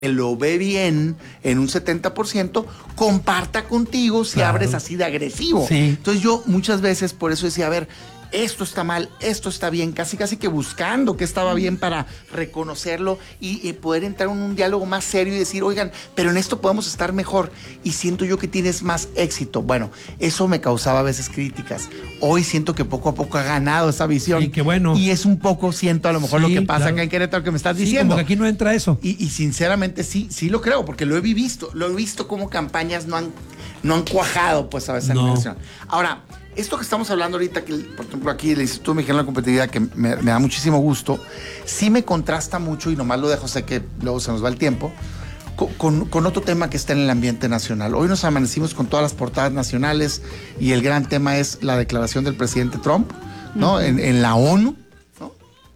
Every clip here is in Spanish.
lo ve bien en un 70%, comparta contigo si abres así de agresivo. Sí. Entonces yo muchas veces por eso decía, a ver, esto está mal, esto está bien, casi que buscando que estaba bien para reconocerlo y poder entrar en un diálogo más serio y decir, oigan, pero en esto podemos estar mejor y siento yo que tienes más éxito. Bueno, eso me causaba a veces críticas. Hoy siento que poco a poco ha ganado esa visión. Y qué bueno. Y es un poco, siento a lo mejor lo que pasa acá en Querétaro que me estás diciendo. Como que aquí no entra eso. Y sinceramente sí lo creo, porque lo he visto como campañas no han cuajado pues a veces en la elección. Ahora, esto que estamos hablando ahorita, que por ejemplo aquí el Instituto Mexicano de la Competitividad, que me da muchísimo gusto, sí me contrasta mucho, y nomás lo dejo, sé que luego se nos va el tiempo, con otro tema que está en el ambiente nacional. Hoy nos amanecimos con todas las portadas nacionales y el gran tema es la declaración del presidente Trump, ¿no? En la ONU, ¿no?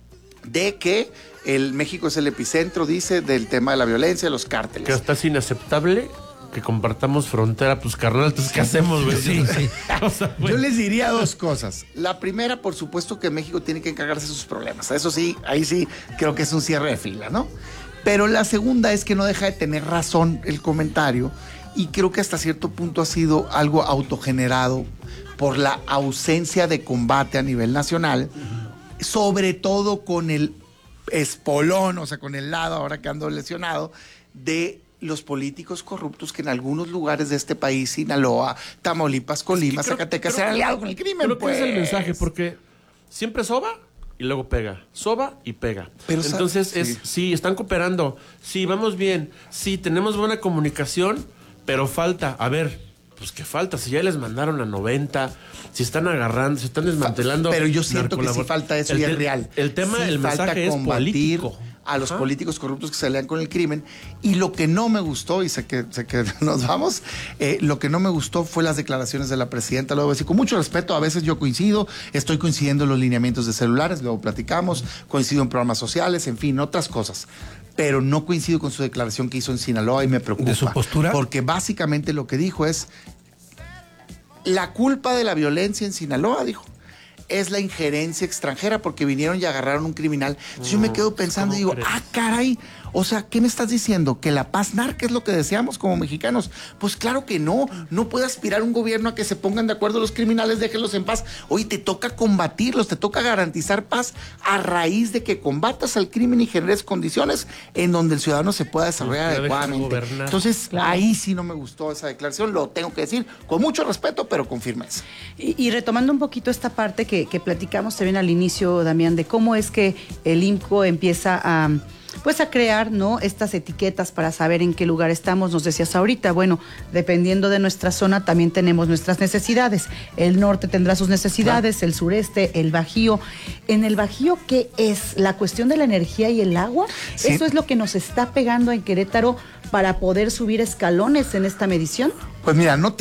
De que México es el epicentro, dice, del tema de la violencia, de los cárteles. Que hasta es inaceptable que compartamos frontera, pues carnal, entonces ¿qué hacemos, güey? Sí. O sea, yo les diría dos cosas. La primera, por supuesto que México tiene que encargarse de sus problemas. Eso sí, ahí sí creo que es un cierre de fila, ¿no? Pero la segunda es que no deja de tener razón el comentario y creo que hasta cierto punto ha sido algo autogenerado por la ausencia de combate a nivel nacional, sobre todo con el espolón, o sea, con el lado, ahora que ando lesionado, de los políticos corruptos que en algunos lugares de este país, Sinaloa, Tamaulipas, Colima, Zacatecas, se han aliado con el crimen. Creo pues. que es el mensaje, porque siempre soba y luego pega, soba y pega. Pero entonces sí, están cooperando, sí, vamos bien, sí, tenemos buena comunicación, pero falta, a ver, pues qué falta, si ya les mandaron a 90, si están agarrando, se están desmantelando. Pero yo siento que sí falta eso y es real. El tema, sí, el mensaje es político. A los políticos corruptos que se alian con el crimen. Y lo que no me gustó, y sé que nos vamos, lo que no me gustó fue las declaraciones de la presidenta. Luego decir, con mucho respeto, a veces yo estoy coincidiendo en los lineamientos de celulares, luego platicamos, coincido en programas sociales, en fin, otras cosas. Pero no coincido con su declaración que hizo en Sinaloa y me preocupa. ¿De su postura? Porque básicamente lo que dijo es, la culpa de la violencia en Sinaloa, dijo, es la injerencia extranjera porque vinieron y agarraron un criminal. Entonces yo me quedo pensando y digo, caray, o sea, ¿qué me estás diciendo? ¿Que la paz narca es lo que deseamos como mexicanos? Pues claro que no puede aspirar un gobierno a que se pongan de acuerdo los criminales, déjenlos en paz. Oye, te toca combatirlos, te toca garantizar paz a raíz de que combatas al crimen y generes condiciones en donde el ciudadano se pueda desarrollar adecuadamente. Entonces, ahí sí no me gustó esa declaración, lo tengo que decir con mucho respeto, pero con firmeza. Y retomando un poquito esta parte que platicamos también al inicio, Damián, de cómo es que el IMCO empieza a crear, ¿no?, estas etiquetas para saber en qué lugar estamos. Nos decías ahorita, bueno, dependiendo de nuestra zona también tenemos nuestras necesidades. El norte tendrá sus necesidades, el sureste, el Bajío. En el Bajío, ¿qué es? ¿La cuestión de la energía y el agua? Sí. ¿Eso es lo que nos está pegando en Querétaro para poder subir escalones en esta medición? Pues mira, no te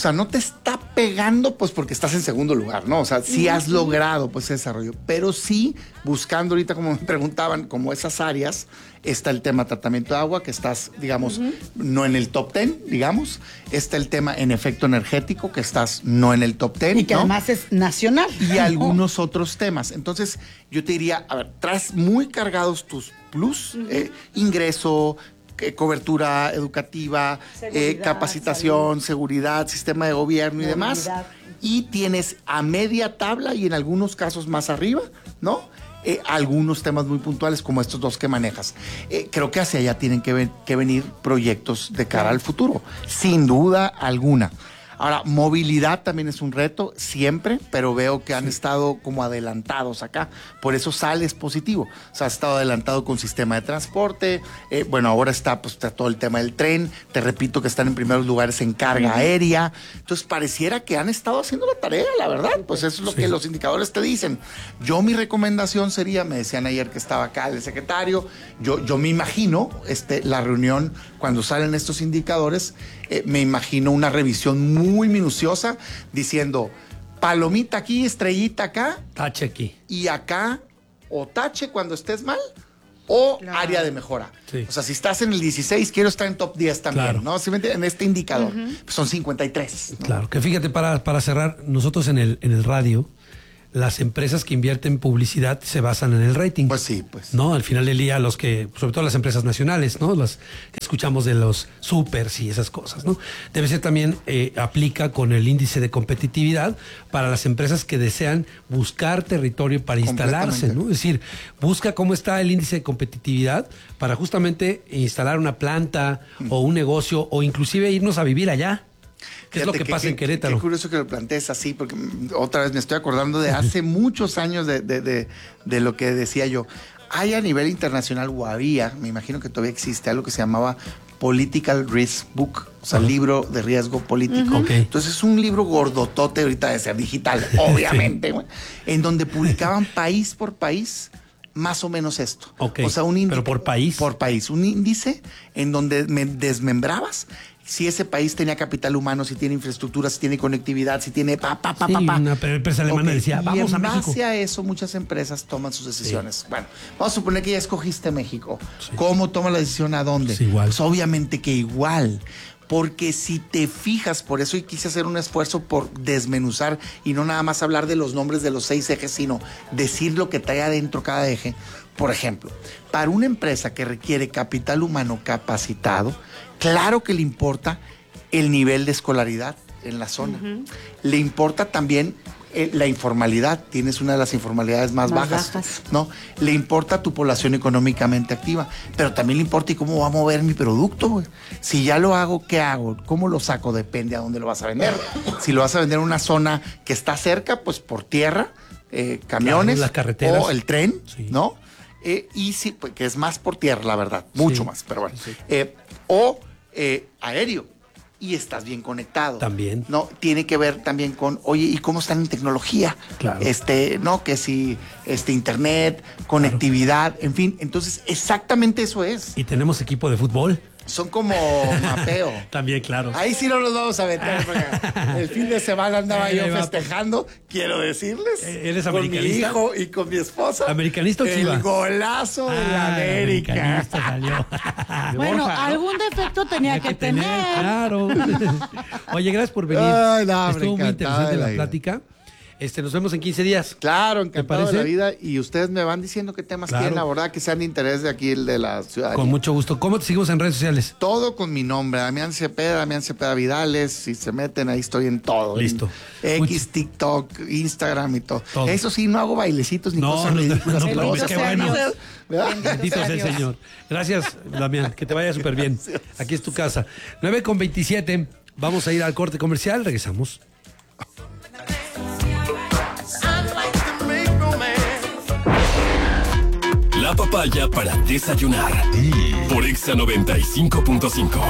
está pegando pues porque estás en segundo lugar, ¿no? O sea, sí has logrado pues ese desarrollo, pero sí buscando ahorita, como me preguntaban, como esas áreas, está el tema tratamiento de agua, que estás, digamos, no en el top 10, digamos. Está el tema en efecto energético, que estás no en el top 10. Y que además es nacional. Y algunos otros temas. Entonces, yo te diría, a ver, traes muy cargados tus plus, ingreso, cobertura educativa, capacitación, seguridad, sistema de gobierno y demás. Y tienes a media tabla y en algunos casos más arriba, ¿no? Algunos temas muy puntuales como estos dos que manejas. Creo que hacia allá tienen que venir proyectos de cara al futuro, sin duda alguna. Ahora, movilidad también es un reto, siempre, pero veo que han estado como adelantados acá. Por eso sales positivo. O sea, has estado adelantado con sistema de transporte. Bueno, ahora está todo el tema del tren. Te repito que están en primeros lugares en carga aérea. Entonces, pareciera que han estado haciendo la tarea, la verdad. Pues eso es lo que los indicadores te dicen. Yo, mi recomendación sería, me decían ayer que estaba acá el secretario, yo me imagino la reunión cuando salen estos indicadores, me imagino una revisión muy minuciosa diciendo palomita aquí, estrellita acá, tache aquí y acá, o tache cuando estés mal o área de mejora. Sí. O sea, si estás en el 16, quiero estar en top 10 también, ¿no? Simplemente en este indicador. Pues son 53. ¿no? Claro, que fíjate, para cerrar, nosotros en el radio las empresas que invierten en publicidad se basan en el rating. Pues sí, pues. ¿No? Al final del día, los que, sobre todo las empresas nacionales, ¿no? Las que escuchamos de los supers y esas cosas, ¿no? Debe ser también, aplica con el índice de competitividad para las empresas que desean buscar territorio para instalarse, ¿no? Es decir, busca cómo está el índice de competitividad para justamente instalar una planta o un negocio o inclusive irnos a vivir allá. ¿Qué es lo que pasa en Querétaro? Qué curioso que lo plantees así, porque otra vez me estoy acordando de hace muchos años de lo que decía yo. Hay a nivel internacional, o había, me imagino que todavía existe, algo que se llamaba Political Risk Book, o sea, libro de riesgo político. Okay. Entonces es un libro gordotote ahorita de ser digital, obviamente, sí. En donde publicaban país por país más o menos esto. Okay. O sea, un índice. ¿Pero por país? Por país. Un índice en donde me desmembrabas si ese país tenía capital humano, si tiene infraestructura, si tiene conectividad, si tiene Una empresa alemana decía, vamos a México. Y en base a eso, muchas empresas toman sus decisiones. Sí. Bueno, vamos a suponer que ya escogiste México. Sí. ¿Cómo toma la decisión? ¿A dónde? Sí, igual. Pues obviamente que igual. Porque si te fijas, por eso quise hacer un esfuerzo por desmenuzar y no nada más hablar de los nombres de los 6 ejes, sino decir lo que trae adentro cada eje. Por ejemplo, para una empresa que requiere capital humano capacitado, claro que le importa el nivel de escolaridad en la zona. Le importa también la informalidad. Tienes una de las informalidades más bajas, ¿no? Le importa tu población económicamente activa, pero también le importa y cómo va a mover mi producto, güey. Si ya lo hago, ¿qué hago? ¿Cómo lo saco? Depende a dónde lo vas a vender. Si lo vas a vender en una zona que está cerca, pues por tierra, camiones, claro, las carreteras, o el tren, sí. ¿no? Y sí, pues, que es más por tierra, la verdad, mucho más, pero bueno. Sí. O aéreo, y estás bien conectado. También. No, tiene que ver también con, oye, ¿y cómo están en tecnología? Claro. No, que si internet, conectividad, en fin. Entonces, exactamente eso es. Y tenemos equipo de fútbol. Son como mapeo. También, claro. Ahí sí no nos vamos a meter, porque el fin de semana andaba yo festejando, quiero decirles. ¿Eres americanista? Con mi hijo y con mi esposa. ¿Americanista o chiva? El golazo de la América. Americanista salió. Bueno, Borja, ¿no? algún defecto tenía que tener. Claro. Oye, gracias por venir. Ay, no, estuvo muy interesante la vida. plática. Nos vemos en 15 días. Claro, encantado de la parece? vida. Y ustedes me van diciendo qué temas Claro. quieren abordar, que sean de interés de aquí, el de la ciudad. Con mucho gusto. ¿Cómo te seguimos en redes sociales? Todo con mi nombre, Damián Cepeda Vidales. Si se meten, ahí estoy en todo. Listo. En X, TikTok, Instagram y todo. Todo. Eso sí, no hago bailecitos ni No, cosas no, ridículas. no, pero pues, qué bueno. ¿verdad? Bendito sea el Señor. Gracias, Damián. Que te vaya súper bien. Aquí es tu casa. 9:27. Vamos a ir al corte comercial. Regresamos. La papaya para desayunar. Por Exa 95.5.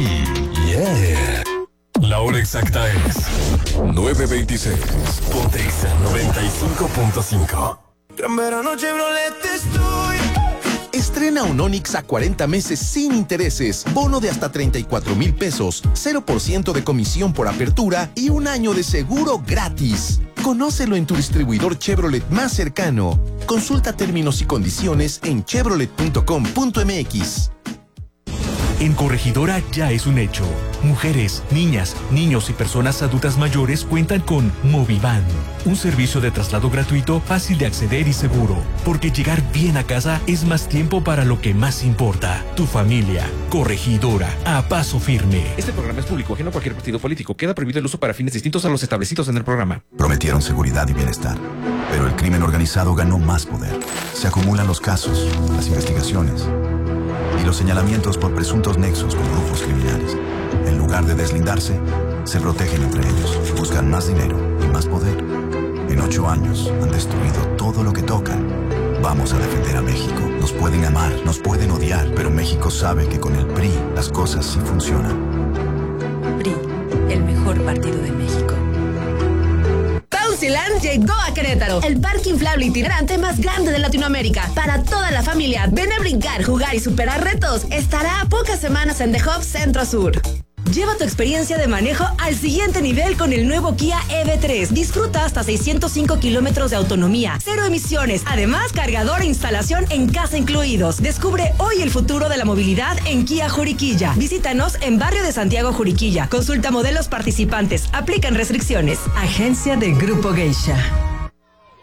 La hora exacta es 9:26. Por Exa 95.5. Gran verano Chevrolet estoy. Estrena un Onix a 40 meses sin intereses, bono de hasta 34,000 pesos, 0% de comisión por apertura y un año de seguro gratis. Conócelo en tu distribuidor Chevrolet más cercano. Consulta términos y condiciones en chevrolet.com.mx. En Corregidora ya es un hecho. Mujeres, niñas, niños y personas adultas mayores cuentan con Movivan, un servicio de traslado gratuito, fácil de acceder y seguro. Porque llegar bien a casa es más tiempo para lo que más importa, tu familia. Corregidora, a paso firme. Este programa es público, ajeno a cualquier partido político. Queda prohibido el uso para fines distintos a los establecidos en el programa. Prometieron seguridad y bienestar, pero el crimen organizado ganó más poder. Se acumulan los casos, las investigaciones y los señalamientos por presuntos nexos con grupos criminales. En lugar de deslindarse, se protegen entre ellos, buscan más dinero y más poder. En 8 años han destruido todo lo que tocan. Vamos a defender a México. Nos pueden amar, nos pueden odiar, pero México sabe que con el PRI las cosas sí funcionan. PRI, el mejor partido de México. Bouncyland llegó a Querétaro, el parque inflable itinerante más grande de Latinoamérica. Para toda la familia, ven a brincar, jugar y superar retos. Estará a pocas semanas en The Hub Centro Sur. Lleva tu experiencia de manejo al siguiente nivel con el nuevo Kia EV3. Disfruta hasta 605 kilómetros de autonomía, 0 emisiones. Además, cargador e instalación en casa incluidos. Descubre hoy el futuro de la movilidad en Kia Juriquilla. Visítanos en Barrio de Santiago, Juriquilla. Consulta modelos participantes. Aplican restricciones. Agencia de Grupo Geisha.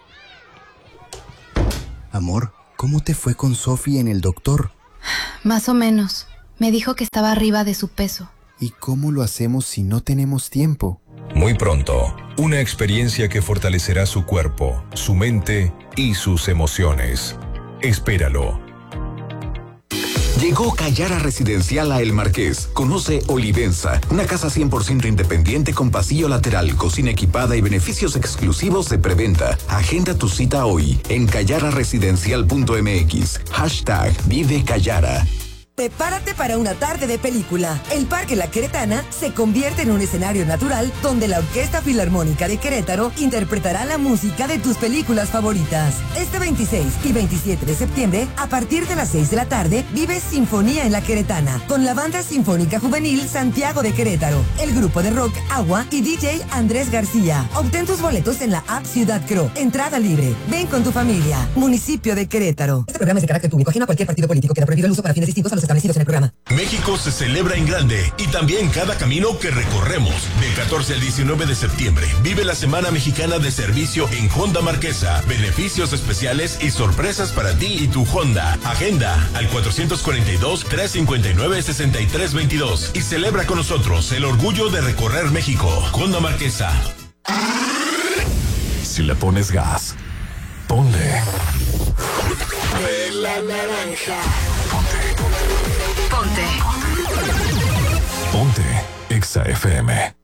Amor, ¿cómo te fue con Sophie en el doctor? Más o menos. Me dijo que estaba arriba de su peso. ¿Y cómo lo hacemos si no tenemos tiempo? Muy pronto, una experiencia que fortalecerá su cuerpo, su mente y sus emociones. Espéralo. Llegó Callara Residencial a El Marqués. Conoce Olivenza, una casa 100% independiente con pasillo lateral, cocina equipada y beneficios exclusivos de preventa. Agenda tu cita hoy en callararesidencial.mx. #Vive Callara. Prepárate para una tarde de película. El Parque La Queretana se convierte en un escenario natural donde la Orquesta Filarmónica de Querétaro interpretará la música de tus películas favoritas. Este 26 y 27 de septiembre, a partir de las 6 de la tarde, vive Sinfonía en La Queretana con la Banda Sinfónica Juvenil Santiago de Querétaro, el grupo de rock Agua y DJ Andrés García. Obtén tus boletos en la app Ciudad Cro. Entrada libre. Ven con tu familia. Municipio de Querétaro. Este programa es de carácter público, ajeno a cualquier partido político. Queda prohibido el uso para fines distintos a los establecidos en el programa. México se celebra en grande y también cada camino que recorremos. Del 14 al 19 de septiembre, vive la Semana Mexicana de Servicio en Honda Marquesa. Beneficios especiales y sorpresas para ti y tu Honda. Agenda al 442-359-6322 y celebra con nosotros el orgullo de recorrer México. Honda Marquesa. Si le pones gas, ponle. De la naranja. Ponte. Ponte Exa FM.